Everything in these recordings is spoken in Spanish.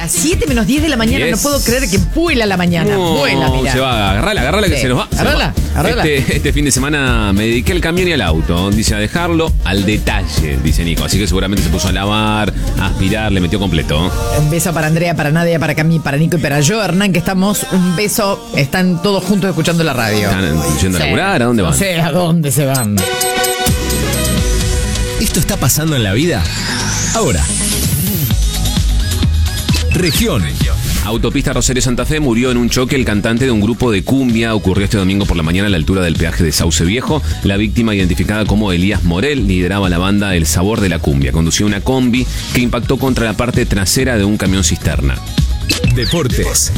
A 7 menos 10 de la mañana, no puedo creer que vuela la mañana. Vuela, mira. Se va, agarrala que se nos va. Agarrala. Este fin de semana me dediqué al camión y al auto. Dice, a dejarlo al detalle, dice Nico. Así que seguramente se puso a lavar, a aspirar, le metió completo. Un beso para Andrea, para Nadia, para Cami, para Nico y para yo, Hernán, que estamos. Un beso. Están todos juntos escuchando la radio. ¿Están yendo a laburar? ¿A dónde van? No sé a dónde se van. ¿Esto está pasando en la vida? Ahora. Región. Autopista Rosario Santa Fe, murió en un choque el cantante de un grupo de cumbia. Ocurrió este domingo por la mañana a la altura del peaje de Sauce Viejo. La víctima, identificada como Elías Morel, lideraba la banda El Sabor de la Cumbia. Conducía una combi que impactó contra la parte trasera de un camión cisterna. Deportes.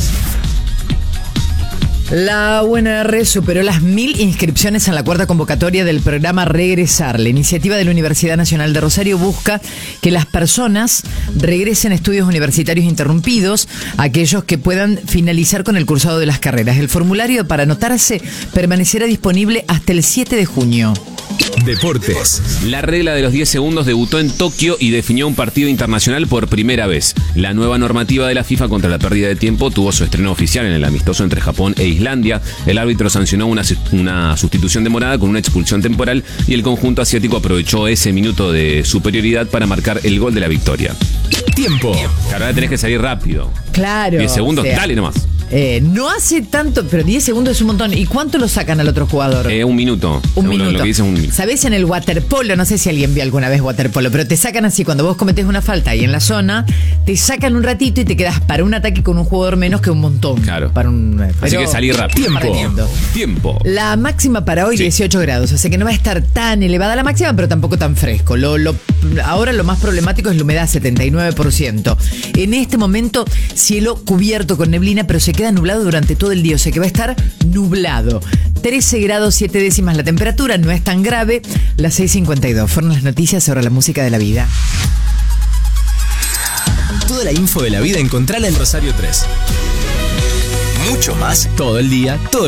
La UNR superó las 1000 inscripciones en la cuarta convocatoria del programa Regresar. La iniciativa de la Universidad Nacional de Rosario busca que las personas regresen a estudios universitarios interrumpidos, aquellos que puedan finalizar con el cursado de las carreras. El formulario para anotarse permanecerá disponible hasta el 7 de junio. Deportes. La regla de los 10 segundos debutó en Tokio y definió un partido internacional por primera vez. La nueva normativa de la FIFA contra la pérdida de tiempo tuvo su estreno oficial en el amistoso entre Japón e Islandia. El árbitro sancionó una sustitución demorada con una expulsión temporal y el conjunto asiático aprovechó ese minuto de superioridad para marcar el gol de la victoria. Tiempo. Ahora tenés que salir rápido. Claro. 10 segundos, dale nomás. No hace tanto, pero 10 segundos es un montón. ¿Y cuánto lo sacan al otro jugador? Un minuto. Un minuto. Lo que dice es un minuto. ¿Sabés en el waterpolo? No sé si alguien vio alguna vez waterpolo, pero te sacan así, cuando vos cometés una falta y en la zona, te sacan un ratito y te quedás para un ataque con un jugador menos que un montón. Claro. Así que salir rápido. Tiempo. La máxima para hoy, 18 grados. O sea que no va a estar tan elevada la máxima, pero tampoco tan fresco. Ahora lo más problemático es la humedad, 79%. En este momento, cielo cubierto con neblina, pero se queda nublado durante todo el día, o sea que va a estar nublado. 13 grados 7 décimas la temperatura, no es tan grave. Las 6:52 fueron las noticias sobre la música de la vida. Toda la info de la vida encontrala en Rosario 3. Mucho más todo el día, todo